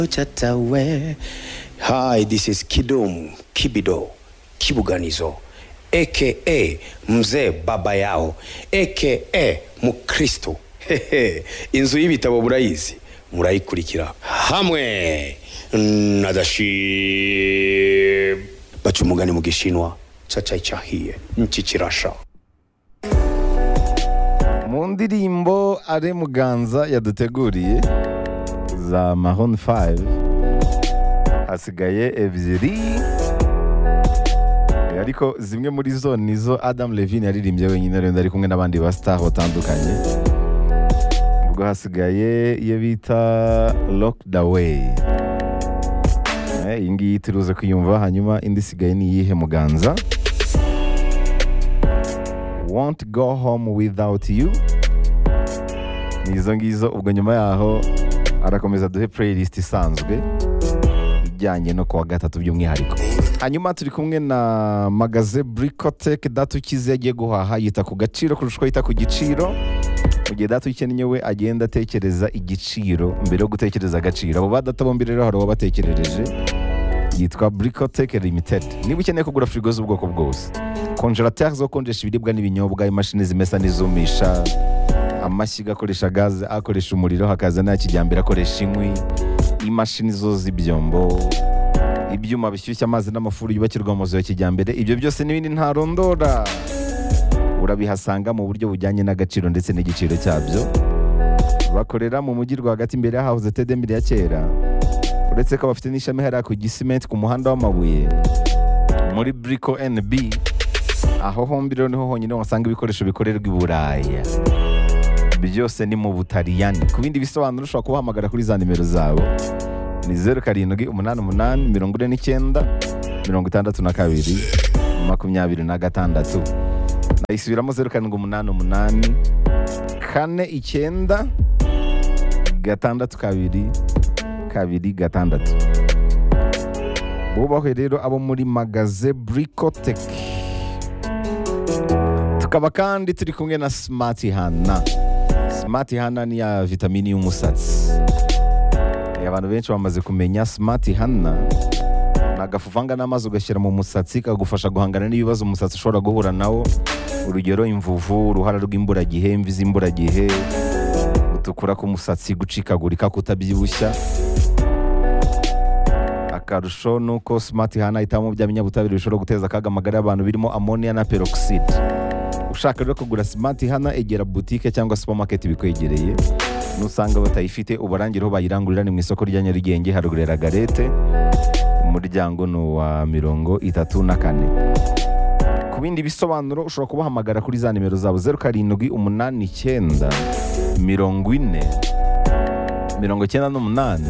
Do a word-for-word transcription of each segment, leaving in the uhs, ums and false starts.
Chatawe. Hi, this is Kidum Kibido Kibuganizo, aka Mzee Baba Yao, aka Mukristo. Hehe, inzu y'ibitabo burayizi, murayikurikira hamwe nadashi baca umugani mu gishinwa caca cyahiye niki kirasha. Mu ndirimbo Ale Muganza yaduteguriye za Maroon five hasigaye ebyiri, ariko zimwe muri zo nizo Adam Levine yaririmbye wenyine, rero ari kumwe n'abandi ba star batandukanye. Ubwo hasigaye iyo bita Locked Away, iyi ngiyi turuze kuyumva, hanyuma indi isigaye ni iyihe Muganza? Won't Go Home Without You. Nizo ngizo. Ubwo nyuma yaho arakomeza duhe playlist isanzwe ijyanye no kuwa gatatu by'umwihariko. Hanyuma turi kumwe na Magaze Bricotech. Datukize yagiye guhaha, yita ku gaciro kurusha yita ku giciro. Mu gihe datu ikennye we agenda atekereza igiciro mbere yo gutekereza agaciro. Abo badata bombi rero hari wabatekerereje, yitwa Bricotech Limited. Niba ukeneye kugura frigo z'ubwoko bwose, congélateur zo konjesha ibiribwa n'ibinyobwa, imashini zimesa n'izumisha, amashyiga akoresha gaze, akoresha umuriro, hakaza n'aya kijyambere akoresha inkwi, imashini zo z'ibyombo, ibyuma bishyushya amazi n'amafuru yubakirwa mu mazu ya kijyambere, ibyo byose n'ibindi ntarondora urabihasanga mu buryo bujyanye n'agaciro ndetse n'igiciro cyabyo. Bakorera mu mujyi rwagati imbere y'ahahoze Tedemire ya kera, uretse ko bafite n'ishami hariya ku Gisimenti ku muhanda w'amabuye muri Brico N B. Aho hombi rero niho honyine wasanga ibikoresho bikorerwa i Buraya, byose ni mu Butaliyani. Ku bindi bisobanuro ushobora kubahamagara kuri za nimero zabo, ni zeru karindwi umunani umunani mirongo ine n'icyenda mirongo itandatu na kabiri makumyabiri na gatandatu. Nayisubiramo zeru karindwi umunani umunani kane icyenda gatandatu kabiri kabiri gatandatu. Bubahwe rero abo muri Magaze Bricotech. Tukaba kandi turi kumwe na Smart Hana. Smart Hana ni ya vitamini y'umusatsi. Abantu benshi bamaze kumenya Smart Hana. Nagafuvanga n'amazi ugashyira mu musatsi, kagufasha guhangana n'ibibazo umusatsi ushobora guhura nawo. Urugero imvuvu, uruhara rw'imburagihe, imvi z'imburagihe, gutukura k'umusatsi, gucikagurika, kutabyibushya. Akarusho nuko Smart Hana itamo bya binyabutabire bishobora guteza akaga amagara y'abantu birimo ammonia na peroxide. Ushaka rero kugura Smart Hana, egera boutique cyangwa supermarket bikwegereye. Nusanga batayifite ubarangiraho bayirangurira ni mu isoko rya Nyarugenge haruguru ya Garete, umuryango no wa mirongo itatu na kane. Ku bindi bisobanuro ushobora kubahamagara kuri za nimero zabo zeru karindwi umunani icyenda mirongo ine mirongo icyenda n'umunani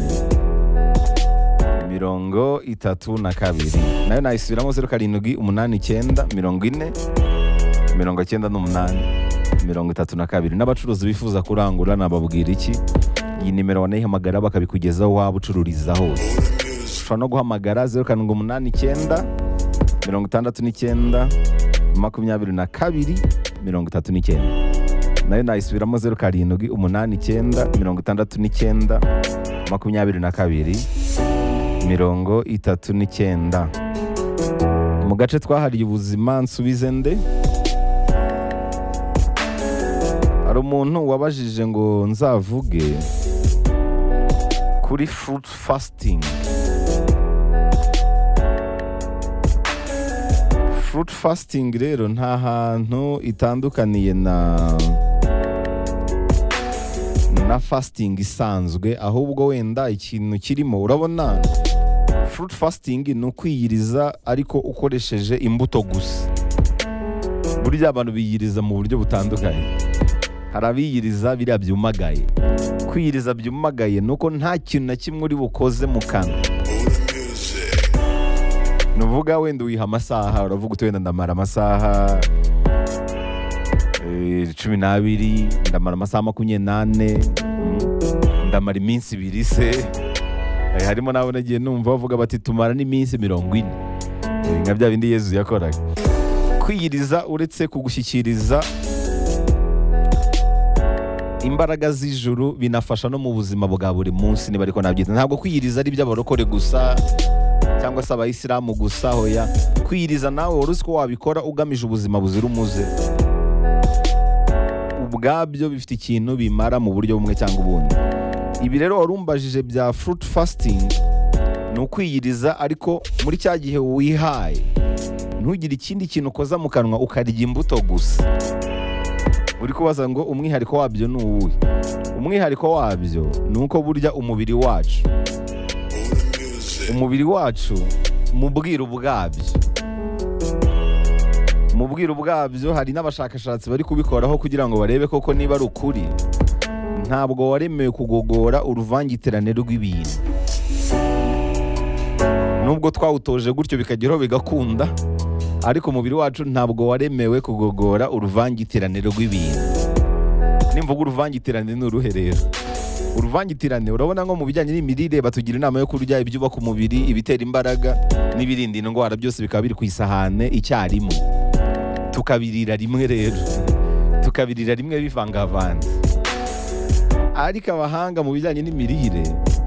mirongo itatu na kabiri. Nayo nayisubiramo zeru karindwi umunani icyenda mirongo ine mirongo icyenda n'umunani mirongo itatu na kabiri. N'abacuruzi bifuza kurangura nababwira iki? Iyi nimero wanayihamagara bakabikugezaho waba ucururiza hose. Ushobora no guhamagara zeru karindwi umunani icyenda mirongo itandatu n'icyenda makumyabiri na kabiri mirongo itatu n'icyenda. Nayo nayisubiramo zeru karindwi umunani icyenda mirongo itandatu n'icyenda makumyabiri na kabiri mirongo itatu n'icyenda. Mu gace twahariye ubuzima nsubize nde, hari umuntu wabajije ngo nzavuge kuri fruit fasting. Fruit fasting rero nta hantu itandukaniye na na fasting isanzwe, ahubwo wenda ikintu kirimo, urabona fruit fasting ni ukwiyiriza ariko ukoresheje imbuto gusa. Burya abantu biyiriza mu buryo butandukanye. Hari abiyiriza biriya byumagaye. Kwiyiriza byumagaye nuko nta kintu na kimwe uri bukoze mu kanwa. Nuvuga wenda uyiha amasaha, uravuga uti wenda ndamara amasaha cumi n'abiri, ndamara amasaha makumyabiri n'ane, ndamara iminsi ibiri se. Harimo nabo nagiye numva bavuga bati tumara n'iminsi mirongo ine, nka bya bindi Yezu yakoraga. Kwiyiriza uretse kugushyikiriza imbaraga z'ijuru binafasha no mu buzima bwa buri munsi, niba ariko nabyita. Ntabwo kwiyiriza ari iby'abarokore gusa cyangwa se abayisilamu gusa, hoya. Kwiyiriza nawe wari uzi ko wabikora ugamije ubuzima buzira umuze, ubwabyo bifite ikintu bimara mu buryo bumwe cyangwa ubundi. Ibi rero warumbajije bya fruit fasting ni ukwiyiriza, ariko muri cya gihe wihaye ntugire ikindi kintu ukoza mu kanwa, ukarya imbuto gusa. Uri kubaza ngo umwihariko wabyo ni uwuhe? Umwihariko wabyo ni uko burya umubiri wacu umubiri wacu mu bwiru bwabyo mu bwiru bwabyo hari n'abashakashatsi bari kubikoraho kugira ngo barebe koko niba ari ukuri. Ntabwo waremewe kugogora uruvangitirane rw'ibintu, nubwo twawutoje gutyo bikageraho bigakunda, ariko umubiri wacu ntabwo waremewe kugogora uruvangitirane rw'ibintu. Nimvuga uruvangitirane ni uruhe rero? Uruvangitirane urabona nko mu bijyanye n'imirire batugira inama yo kurya ibyubaka umubiri, ibitera imbaraga n'ibirinda indwara, byose bikaba biri ku isahane icyarimwe, tukabirira rimwe rero tukabirira rimwe bivangavanze. Ariko abahanga mu bijyanye n'imirire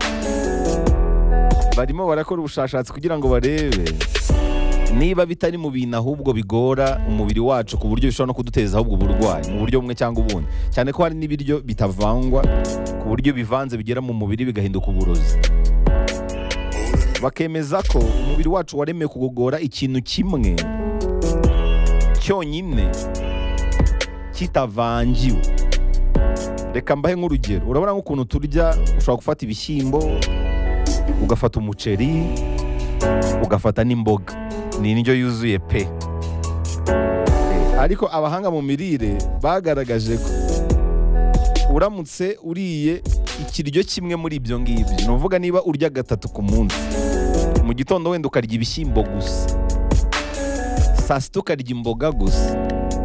barimo barakora ubushakashatsi kugira ngo barebe niba bitari mu bintu ahubwo bigora umubiri wacu ku buryo bishobora no kuduteza ahubwo uburwayi mu buryo bumwe cyangwa ubundi, cyane ko hari n'ibiryo bitavangwa ku buryo bivanze bigera mu mubiri bigahinduka uburozi. Bakemeza ko umubiri wacu waremewe kugogora ikintu kimwe cyonyine kitavangiwe. Reka mbahe nk'urugero. Urabona nk'ukuntu turya, ushobora gufata ibishyimbo, ugafata umuceri, ugafata n'imboga, ni indyo yuzuye pe. Ariko abahanga mu mirire bagaragaje ko uramutse uriye ikiryo kimwe muri ibyo ngibyo, ni uvuga niba urya gatatu ku munsi, mu gitondo wenda ukarya ibishyimbo gusa, saa sita ukarya imboga gusa,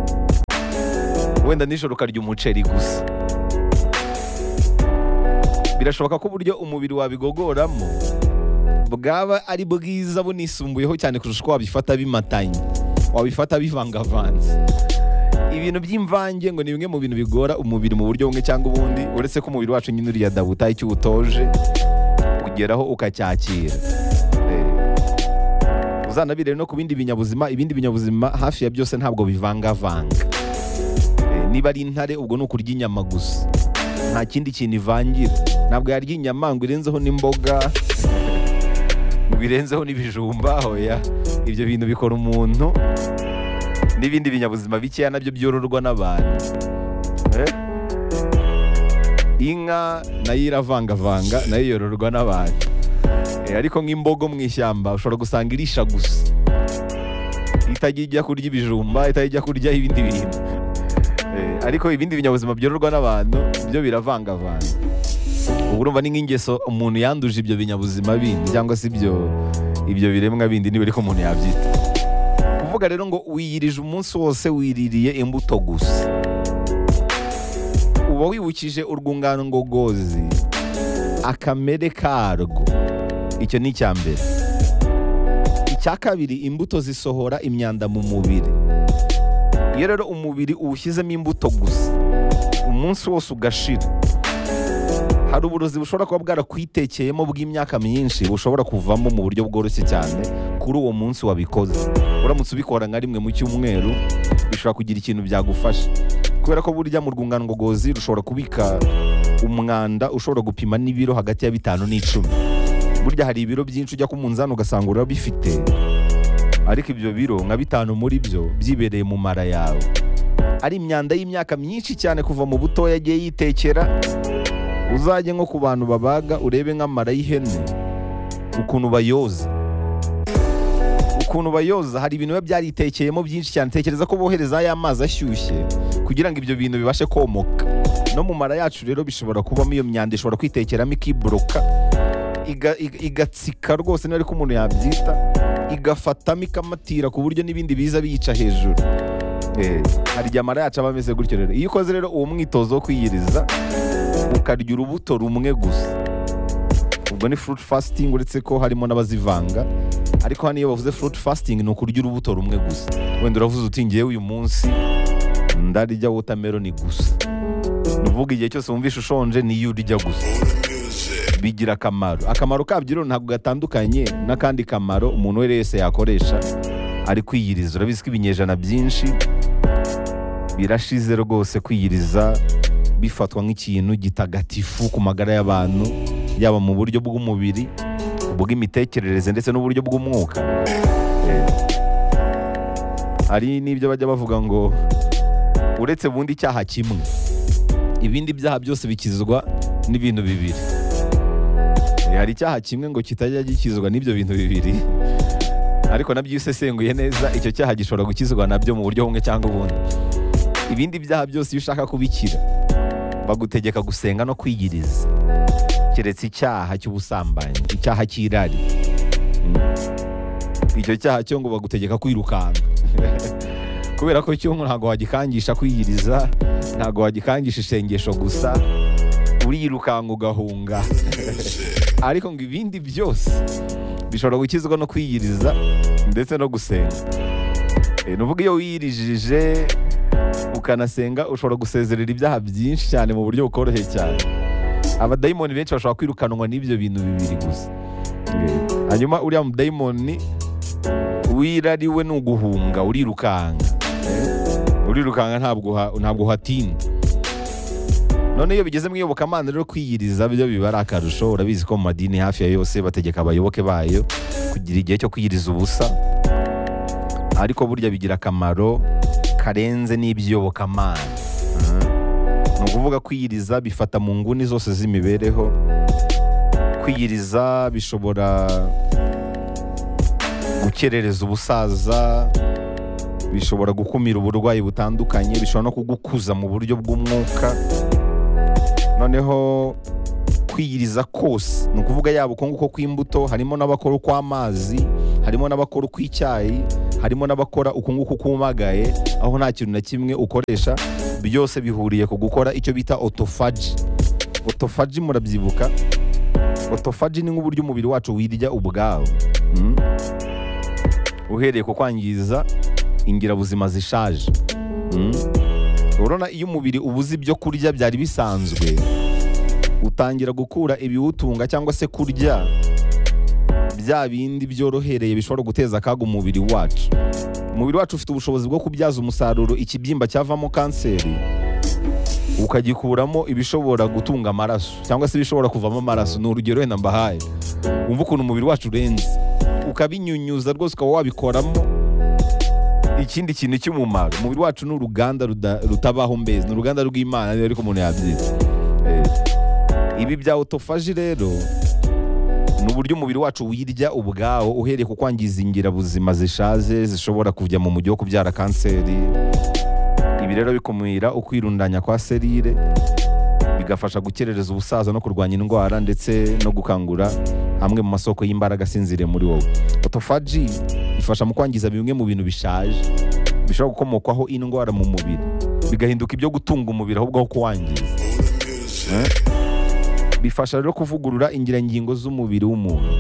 wenda nijoro ukarya umuceri gusa, birashoboka ko uburyo umubiri wabigogoramo bwaba ari bwiza bunisumbuyeho cyane kurusha uko wabifata bimatanye, wabifata bivangavanze. Ibintu by'imvange ngo ni bimwe mu bintu bigora umubiri mu buryo bumwe cyangwa ubundi, uretse ko umubiri wacu nyine uriya dabuta icyo uwutoje ugeraho ukacyakira. Uzanabire no ku bindi binyabuzima, ibindi binyabuzima hafi ya byose ntabwo bivangavanga. Niba ari intare ubwo ni ukurya inyama gusa, nta kindi kintu ivangira. Ntabwo yarya inyama ngo irenzeho n'imboga, ngo irenzeho n'ibijumba, hoya. Ibyo bintu bikora umuntu n'ibindi binyabuzima bikeya nabyo byororwa n'abantu. Eh? Inka nayo iravangavanga, nayo yororwa n'abantu. Eh, ariko nk'imbogo mu ishyamba ushobora gusanga irisha gusa, itajya ijya kurya ibijumba, itajya ijya kurya ibindi bintu. Eh, ariko ibindi binyabuzima byororwa n'abantu byo biravangavanga. Ubu urumva ni nk'ingeso umuntu yanduje ibyo binyabuzima bindi cyangwa se ibyo ibyo biremwa bindi, niba ariko umuntu yabyita. Kuvuga rero ngo wiyirije umunsi wose wiririye imbuto gusa, uba wibukije urwungano ngogozi akamere karwo. Icyo ni icya mbere. Icya kabiri, imbuto zisohora imyanda mu mubiri. Iyo rero umubiri uwushyizemo imbuto gusa umunsi wose ugashira, hari uburozi bushobora kuba bwarakwitekeyemo bw'imyaka myinshi bushobora kuvamo mu buryo bworoshye cyane kuri uwo munsi wabikoze. Uramutse ubikora nka rimwe mu cyumweru bishobora kugira ikintu byagufasha, kubera ko burya mu rwungano ngogozi rushobora kubika umwanda ushobora gupima n'ibiro hagati ya bitanu n'icumi. Burya hari ibiro byinshi ujya ku munzani ugasanga urabifite, ariko ibyo biro nka bitanu muri byo byibereye mu mara yawe, ari imyanda y'imyaka myinshi cyane kuva mu butoya yagiye yitekera. Uzajye nko ku bantu babaga urebe nk'amara y'ihene ukuntu bayoza, ukuntu bayoza hari ibintu biba byaritekeyemo byinshi cyane. Tekereza ko bohereza ya mazi ashyushye kugira ngo ibyo bintu bibashe komoka. No mu mara yacu rero bishobora kubamo iyo myanda, ishobora kwitekeramo ikiboroka, igatsika rwose, niba ariko umuntu yabyita, igafatamo ikamatira ku buryo n'ibindi biza biyica hejuru. Eh, hari igihe amara yacu aba ameze gutyo rero. Iyo ukoze rero uwo mwitozo wo kwiyiriza ukarya urubuto rumwe gusa, ubwo ni fruit fasting, uretse ko harimo n'abazivanga. Ariko hano iyo bavuze fruit fasting ni ukurya urubuto rumwe gusa. Wenda uravuze uti ngewe uyu munsi ndarya watermelon gusa, nuvuga igihe cyose wumvishe ushonje niyo urya gusa, bigira akamaro. Akamaro kabyo rero ntabwo gatandukanye n'akandi kamaro umuntu wese yakoresha ari kwiyiriza. Urabizi ko ibinyejana byinshi birashize rwose kwiyiriza bifatwa nk'ikintu gitagatifu ku magara y'abantu, yaba mu buryo bw'umubiri, ubw'imitekerereze ndetse n'uburyo bw'umwuka. Hari n'ibyo bajya bavuga ngo uretse bundi icyaha kimwe, ibindi byaha byose bikizwa n'ibintu bibiri. Hari icyaha kimwe ngo kitajya gikizwa n'ibyo bintu bibiri, ariko nabyo iyo usesenguye neza icyo cyaha gishobora gukizwa nabyo mu buryo bumwe cyangwa ubundi. Ibindi byaha byose iyo ushaka kubikira bagutegeka gusenga no kwiyiriza, keretse icyaha cy'ubusambanyi, icyaha cy'irari. Icyo cyaha cyo ngo bagutegeka kwirukanka kubera ko cyo ntabwo wagikangisha kwiyiriza, ntabwo wagikangisha isengesho gusa, urirukanka ugahunga. Ariko ngo ibindi byose bishobora gukizwa no kwiyiriza ndetse no gusenga. E, nuvuga iyo wiyirijije ukanasenga ushobora gusezerera ibyaha byinshi cyane mu buryo bukoroheye cyane. Abadayimoni benshi bashobora kwirukanwa n'ibyo bintu bibiri gusa. E, hanyuma uriya mudayimoni wirariwe ni uguhunga, urirukanka. E, urirukanka ntabwo ntabwo uhatinda. None iyo bigeze mu iyobokamana rero kwiyiriza byo biba ari akarusho. Urabizi ko mu madini hafi ya yose bategeka abayoboke bayo kugira igihe cyo kwiyiriza ubusa, ariko burya bigira akamaro karenze n'iby'iyobokamana. Ni ukuvuga kwiyiriza bifata mu nguni zose z'imibereho. Kwiyiriza bishobora gukerereza ubusaza, bishobora gukumira uburwayi butandukanye, bishobora no kugukuza mu buryo bw'umwuka. Noneho kwiyiriza kose ni ukuvuga yaba uko nguko kw'imbuto, harimo n'abakora ukw'amazi, harimo n'abakora ukw'icyayi, harimo n'abakora uko nguko kumagaye, aho nta kintu na kimwe ukoresha, byose bihuriye ku gukora icyo bita autophagy. Autophagy murabyibuka? Autophagy ni nk'uburyo umubiri wacu wirya ubwawo, hmm? uhereye ku kwangiza ingirabuzima zishaje. hmm? Urabona iyo umubiri ubuze ibyo kurya byari bisanzwe, utangira gukura ibiwutunga cyangwa se kurya bya bindi byorohereye bishobora guteza akaga umubiri wacu. Umubiri wacu ufite ubushobozi bwo kubyaza umusaruro ikibyimba cyavamo kanseri, ukagikuramo ibishobora gutunga amaraso cyangwa se ibishobora kuvamo amaraso. Ni urugero wenda mbahaye, wumva ukuntu umubiri wacu urenze, ukabinyunyuza rwose ukaba wabikoramo ikindi kintu cy'umumaro. Umubiri wacu ni uruganda rutabaho mbezi, ni uruganda rw'Imana ariko umuntu yabyita. Ibi bya autophagy rero ni uburyo umubiri wacu wirya ubwawo uhereye ku kwangiza ingirabuzima zishaje zishobora kujya mu mujyi wo kubyara kanseri. Ibi rero bikumira ukwirundanya kwa serire, bigafasha gukerereza ubusaza no kurwanya indwara ndetse no gukangura amwe mu masoko y'imbaraga asinziriye muri wowe. Autophagy ifasha mu kwangiza bimwe mu bintu bishaje bishobora gukomokwaho indwara mu mubiri, bigahinduka ibyo gutunga umubiri ahubwo aho kuwangiza. eh? Bifasha rero kuvugurura ingirangingo z'umubiri w'umuntu.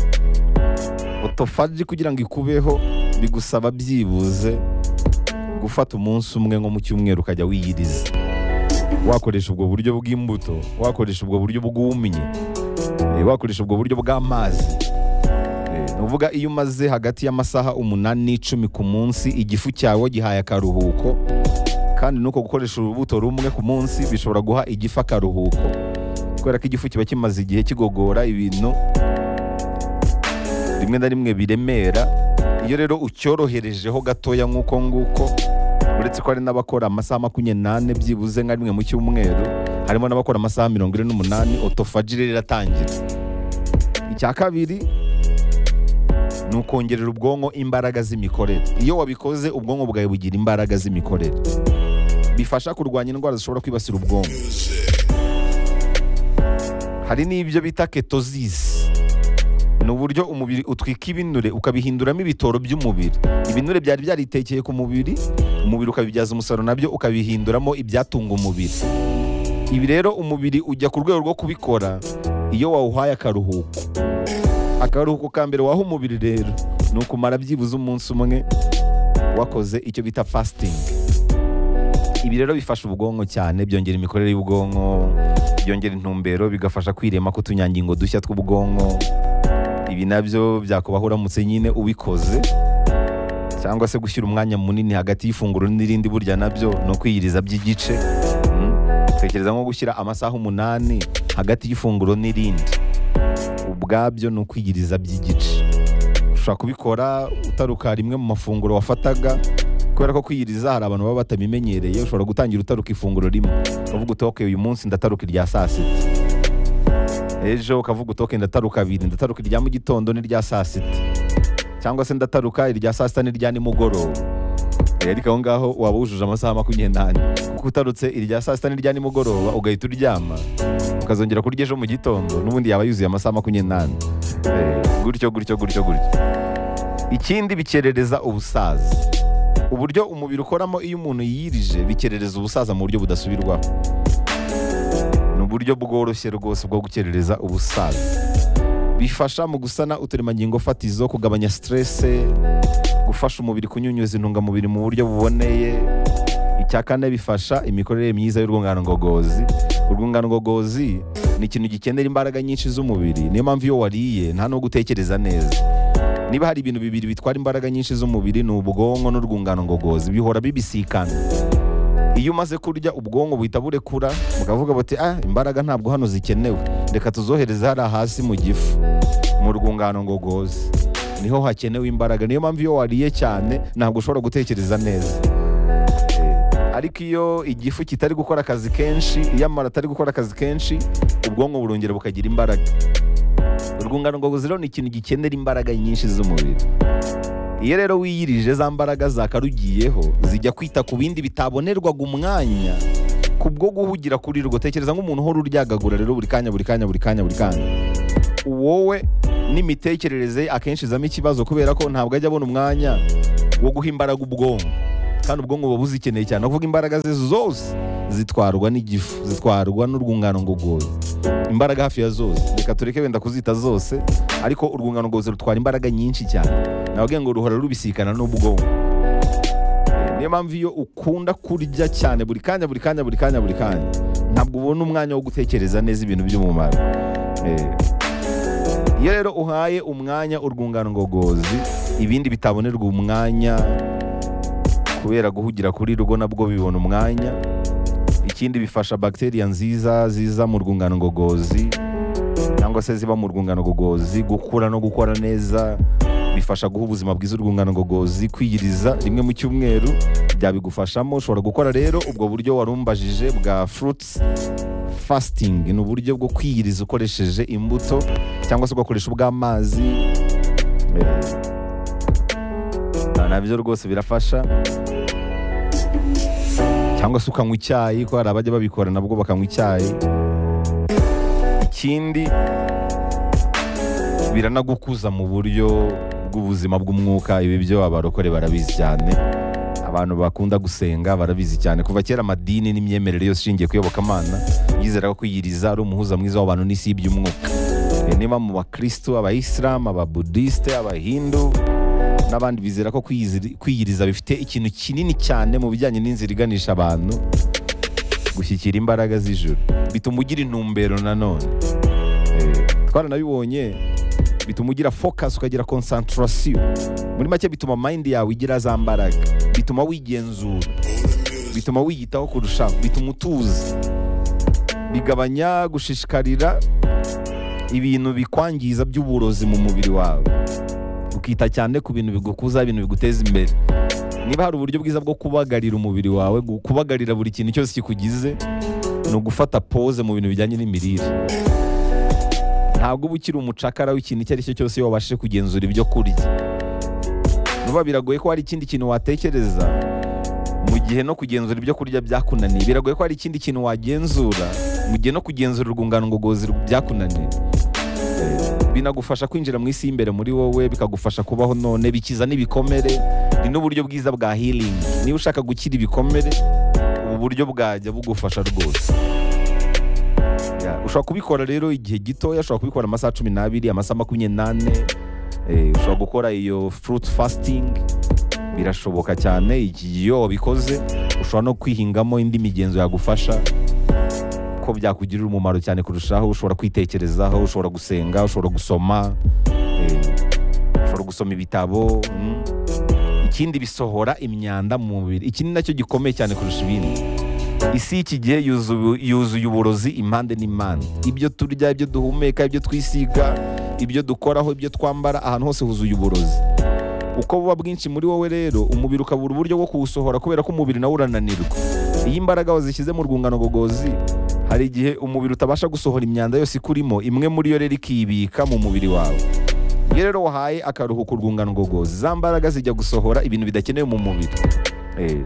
Autophagy kugira ngo ikubeho bigusaba byibuze gufata umunsi umwe nko mu cyumweru ukajya wiyiriza, wakoresha ubwo buryo bw'imbuto, wakoresha ubwo buryo bw'umye, wakoresha ubwo buryo bw'amazi. Ni uvuga iyo umaze hagati y'amasaha umunani n'icumi ku munsi, igifu cyawe gihaye akaruhuko, kandi nuko gukoresha urubuto rumwe ku munsi bishobora guha igifu akaruhuko, kubera ko igifu kiba kimaze igihe kigogora ibintu rimwe na rimwe biremera. Iyo rero ucyoroherejeho gatoya nk'uko nguko, uretse ko hari n'abakora amasaha makumyabiri n'ane byibuze nka rimwe mu cyumweru, harimo n'abakora amasaha mirongo ine n'umunani, autophagy rero iratangira. Icya kabiri ni ukongerera ubwonko imbaraga z'imikorere. Iyo wabikoze ubwonko bwawe bugira imbaraga z'imikorere, bifasha kurwanya indwara zishobora kwibasira ubwonko. Hari n'ibyo bita ketosis, ni uburyo umubiri utwika ibinure ukabihinduramo ibitoro by'umubiri. Ibinure byari byaritekeye ku mubiri, umubiri ukabibyaza umusaruro nabyo ukabihinduramo ibyatunga umubiri. Ibi rero umubiri ujya ku rwego rwo kubikora iyo wawuhaye akaruhuko. Akaruhuko ka mbere waha umubiri rero ni ukumara byibuze umunsi umwe wakoze icyo bita fasting. ibi rero bifasha ubwonko cyane, byongera imikorere y'ubwonko, byongera intumbero, bigafasha kwirema k'utunyangingo dushya tw'ubwonko. Ibi nabyo byakubaho uramutse nyine ubikoze, cyangwa se gushyira umwanya munini hagati y'ifunguro n'irindi, burya nabyo no kwiyiriza by'igice. Tekereza nko gushyira amasaha umunani hagati y'ifunguro n'irindi, ubwabyo ni ukwiyiriza by'igice. Ushobora kubikora utaruka rimwe mu mafunguro wafataga, kubera ko kwiyiriza hari abantu baba batabimenyereye. Ushobora gutangira utaruka ifunguro rimwe, ukavuga utoke uyu munsi ndataruka irya saa sita, ejo ukavuga utoke ndataruka abiri, ndataruka irya mu gitondo n'irya saa sita, cyangwa se ndataruka irya saa sita n'irya nimugoroba. Ariko aho ngaho waba wujuje amasaha makumyabiri n'ane, kuko utarutse irya saa sita n'irya nimugoroba ugahita uryama, ukazongera kurya ejo mu gitondo, n'ubundi yaba yuzuye amasaha makumyabiri n'ane. Gutyo gutyo gutyo gutyo. Ikindi, bikerereza ubusaza. Uburyo umubiri ukoramo iyo umuntu yiyirije bikerereza ubusaza mu buryo budasubirwaho. Ni uburyo bworoshye rwose bwo gukerereza ubusaza. Bifasha mu gusana uturemangingo fatizo, kugabanya stress, gufasha umubiri kunyunyuza intungamubiri mu buryo buboneye. Icya kane, bifasha imikorere myiza y'urwungano ngogozi. Urwungano ngogozi ni ikintu gikenera imbaraga nyinshi z'umubiri, niyo mpamvu iyo wariye nta no gutekereza neza. Niba hari ibintu bibiri bitwara imbaraga nyinshi z'umubiri, ni ubwonko n'urwungano ngogozi, bihora bibisikana. Iyo umaze kurya, ubwonko buhita burekura, bukavuga buti ah, imbaraga ntabwo hano zikenewe, reka tuzohereze hariya hasi mu gifu, mu rwungano ngogozi, niho hakenewe imbaraga. Niyo mpamvu iyo wariye cyane ntabwo ushobora gutekereza neza. Ariko iyo igifu kitari gukora akazi kenshi, iyo amara atari gukora akazi kenshi, ubwonko burongera bukagira imbaraga. Urwungano ngogozi rero ni ikintu gikenera imbaraga nyinshi z'umubiri. Iyo rero wiyirije, za mbaraga zakarugiyeho zijya kwita ku bindi bitabonerwaga umwanya kubwo guhugira kuri rwo. Tekereza nk'umuntu uhora uryagagura rero buri kanya buri kanya buri kanya buri kanya, wowe n'imitekerereze akenshi izamo ikibazo, kubera ko ntabwo ajya abona umwanya wo guha imbaraga ubwonko, kandi ubwonko buba buzikeneye cyane. Kuvuga imbaraga ze zose zitwarwa n'igifu, zitwarwa n'urwungano ngogozi, imbaraga hafi ya zose. Reka tureke wenda kuzita zose, ariko urwungano ngogozi rutwara imbaraga nyinshi cyane. Navuga ngo ruhora rubisikana n'ubwonko. Niyo mpamvu iyo ukunda kurya cyane buri kanya buri kanya buri kanya buri kanya, ntabwo ubona umwanya wo gutekereza neza ibintu by'umumaro. Iyo rero uhaye umwanya urwungano ngogozi, ibindi bitabonerwa umwanya kubera guhugira kuri rwo nabwo bibona umwanya. Ikindi, bifasha bakteriya nziza ziza mu rwungano ngogozi, cyangwa se ziba mu rwungano ngogozi, gukura no gukora neza. Bifasha guha ubuzima bwiza urwungano ngogozi. Kwiyiriza rimwe mu cyumweru byabigufashamo. Ushobora gukora rero ubwo buryo warumbajije bwa fruits fasting, ni uburyo bwo kwiyiriza ukoresheje imbuto, cyangwa se ugakoresha ubw'amazi. Nabyo rwose birafasha. Cyangwa se ukanywa icyayi, ko hari abajya babikora nabwo bakanywa icyayi. Ikindi, biranagukuza mu buryo bw'ubuzima bw'umwuka. Ibi byo abarokore barabizi cyane, abantu bakunda gusenga barabizi cyane. Kuva kera amadini n'imyemerere yose ishingiye kuyobokamana yizeraga ko kwiyiriza ari umuhuza mwiza w'abantu n'isi by'umwuka. Niba mu bakristo, abayisilamu, ababudiste, abahindu n'abandi bizera ko kwiyiriza bifite ikintu kinini cyane mu bijyanye n'inzira iganisha abantu gushyikira imbaraga z'ijuru. Bituma ugira intumbero nanone. Twaranabibonye, bituma ugira focus, ukagira concentration. Muri make bituma mind yawe igira za mbaraga, bituma wigenzura, bituma wiyitaho kurushaho, bituma utuza, bigabanya gushishikarira ibintu bikwangiza by'uburozi mu mubiri wawe, ukita cyane ku bintu bigukuza, ibintu biguteza imbere. Niba hari uburyo bwiza bwo kubagarira umubiri wawe, kubagarira buri kintu cyose kikugize, ni ugufata pause mu bintu bijyanye n'imirire. Ntabwo uba ukiri umucakara w'ikintu icyo ari cyo cyose iyo wabashije kugenzura ibyo kurya. Nuba biragoye ko hari ikindi kintu watekereza mu gihe no kugenzura ibyo kurya byakunaniye. Biragoye ko hari ikindi kintu wagenzura mu gihe no kugenzura urwungano ngogozi byakunaniye. Binagufasha kwinjira mu isi y'imbere muri wowe, bikagufasha kubaho none, bikiza n'ibikomere. Ni n'uburyo bwiza bwa healing. Niba ushaka gukira ibikomere, ubu buryo bwajya bugufasha rwose. Ushobora kubikora rero igihe gitoya, ushobora kubikora amasaha cumi n'abiri, amasaha makumyabiri n'ane. Ushobora gukora iyo fruit fasting, birashoboka cyane. Iyo wabikoze ushobora no kwihingamo indi migenzo yagufasha ko byakugirira umumaro cyane kurushaho. Ushobora kwitekerezaho, ushobora gusenga, ushobora gusoma, eh, ushobora gusoma ibitabo. mm. Ikindi bisohora imyanda mu mubiri. Iki ni nacyo gikomeye cyane kurusha ibindi. Isi y'iki gihe yuzuye yuzuye uburozi impande n'impande. Ibyo turya, ibyo duhumeka, ibyo twisiga, ibyo dukoraho, ibyo twambara, ahantu hose huzuye uburozi. Uko buba bwinshi muri wowe rero, umubiri ukabura uburyo bwo kuwusohora kubera ko umubiri nawe urananirwa. Iyo imbaraga wazishyize mu rwungano ngogozi, hari igihe umubiri utabasha gusohora imyanda yose ikurimo, imwe muri yo rero ikibika mu mubiri wawe. Iyo rero wahaye akaruhuko urwungano ngogozi, za mbaraga zijya gusohora ibintu bidakenewe mu mubiri. Eh.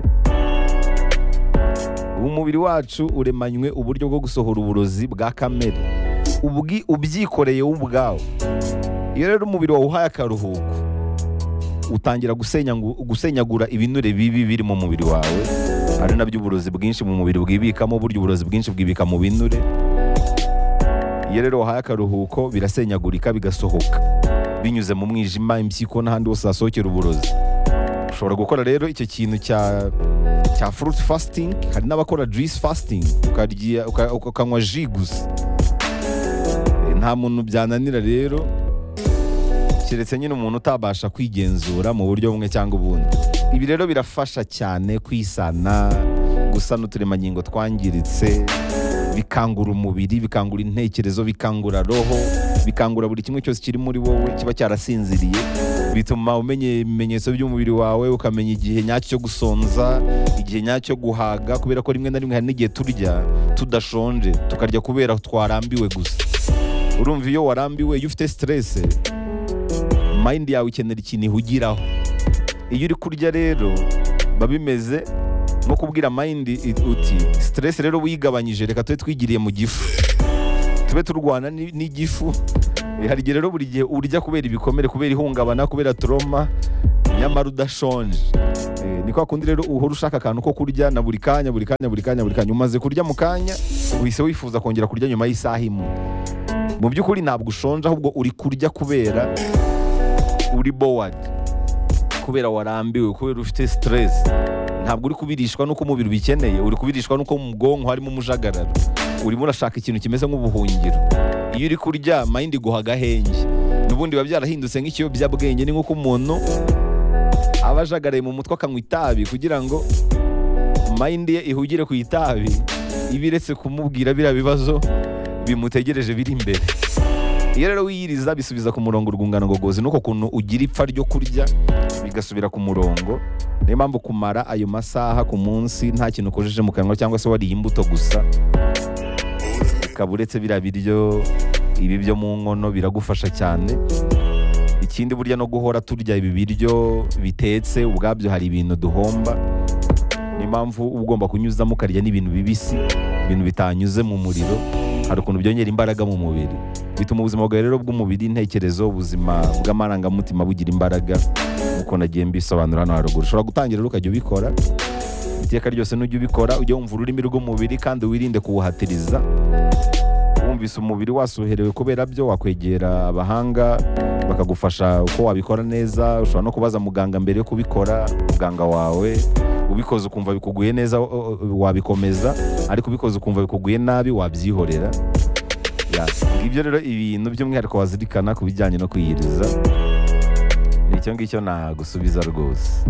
Umubiri wacu uremanywe uburyo bwo gusohora uburozi bwa kamere, ubwi ubyikoreye wowe ubwawe. Iyo rero umubiri wawe uhaye akaruhuko, utangira gusenya gusenyagura ibinure bibi biri mu mubiri wawe, ari nabyo uburozi bwinshi mu mubiri bwibikamo. Burya uburozi bwinshi bwibika mu binure. Iyo rero wahaye akaruhuko, birasenyagurika bigasohoka binyuze mu mwijima, impyiko n'ahandi hose hasohokera uburozi. Ushobora gukora rero icyo kintu cya cya fruit fasting. Hari n'abakora juice fasting, ukarya ukanywa ji gusa. Nta muntu byananira rero, keretse nyine umuntu utabasha kwigenzura mu buryo bumwe cyangwa ubundi. Ibi rero birafasha cyane kwisana, gusana uturemangingo twangiritse, bikangura umubiri, bikangura intekerezo, bikangura roho, bikangura buri kimwe cyose kiri muri wowe kiba cyarasinziriye. Bituma umenya ibimenyetso by'umubiri wawe, ukamenya igihe nyacyo cyo gusonza, igihe nyacyo cyo guhaga, kubera ko rimwe na rimwe hari n'igihe turya tudashonje, tukarya kubera twarambiwe gusa. Urumva iyo warambiwe, iyo ufite stress, mind yawe ikenera ikintu ihugiraho. Iyo uri kurya rero biba bimeze nko kubwira mind uti stress rero wigabanyije, reka tube twigiriye mu gifu, tube turwana n'igifu. Hari igihe rero buri gihe urya kubera ibikomere, kubera ihungabana, kubera trauma, nyamara udashonje. E, ni kwa kundi rero uhora ushaka akantu ko kurya na buri kanya buri kanya buri kanya buri kanya. Umaze kurya mu kanya, uhise wifuza kongera kurya nyuma y'isaha imwe. Mu by'ukuri ntabwo ushonje, ahubwo uri kurya kubera uri bored, kubera warambiwe, kubera ufite stress. Ntabwo uri kubirishwa nuko umubiri ubikeneye, uri kubirishwa nuko mu bwonko harimo umujagararo. Urimo urashaka ikintu kimeze nk'ubuhungiro. Iyo uri kurya, mind guha agahenge. N'ubundi biba byarahindutse nk'ikiyobyabwenge. Ni nk'uko umuntu aba ajagaraye mu mutwe akanywa itabi kugira ngo mind ye ihugire ku itabi, ibiretse kumubwira biriya bibazo bimutegereje biri imbere. Iyo rero wiyiriza, bisubiza ku murongo urwungano ngogozi, nuko kuntu ugira ipfa ryo kurya bigasubira ku murongo. Niyo mpamvu kumara ayo masaha ku munsi nta kintu ukojeje mu kanwa, cyangwa se wariye imbuto gusa, ukaba uretse biriya biryo ibi byo mu nkono, biragufasha cyane. Ikindi burya no guhora turya ibi biryo bitetse ubwabyo hari ibintu duhomba. Niyo mpamvu uba ugomba kunyuzamo ukarya n'ibintu bibisi, ibintu bitanyuze mu muriro. Hari ukuntu byongera imbaraga mu mubiri, bituma ubuzima bwawe rero bw'umubiri, intekerezo, ubuzima bw'amarangamutima bugira imbaraga, nk'uko nagiye mbisobanura hano haruguru. Ushobora gutangira rero ukajya ubikora iteka ryose. Nujya ubikora ujye wumva ururimi rw'umubiri, kandi wirinde kuwuhatiriza. Wumvise umubiri wasuherewe kubera byo, wakwegera abahanga bakagufasha uko wabikora neza. Ushobora no kubaza muganga mbere yo kubikora, muganga wawe. Ubikoze ukumva bikuguye neza, wabikomeza, ariko ubikoze ukumva bikuguye nabi, wabyihorera. Ibyo rero ibintu by'umwihariko wazirikana ku bijyanye no kwiyiriza. Ni icyo ngicyo nagusubiza rwose.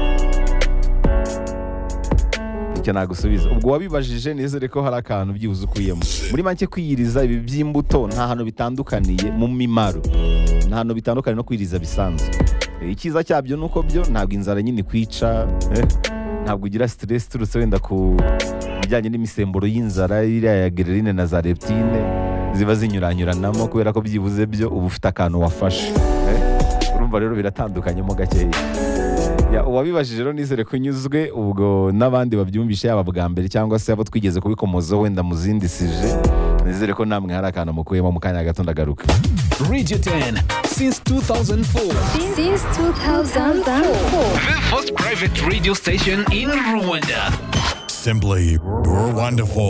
Icyo nagusubiza. Ubwo wabibajije, nizere ko hari akantu byibuze ukuyemo. Muri make kwiyiriza ibi by'imbuto nta hantu bitandukaniye mu mimaro, nta hantu bitandukanye no kwiyiriza bisanzwe. Icyiza cyabyo nuko byo ntabwo inzara nyine kwica, ntabwo ugira stress turutse wenda ku bijyanye n'imisemburo y'inzara, iriya ya ghrelin na za leptine ziba zinyuranyuranamo, kubera ko byibuze byo uba ufite akantu wafashe. Urumva rero biratandukanyemo gakeya. Uwabibajije rero nizere kunyuzwe. Ubwo n'abandi babyumvishe, yaba bwa mbere cyangwa se abo twigeze kubikomozaho wenda muzindisije, nizere ko namwe hari akantu mukuyemo. Mu kanya gato ndagaruka. Radio ten since two thousand four. Since two thousand four. The first private radio station in Rwanda. Simply, you're wonderful.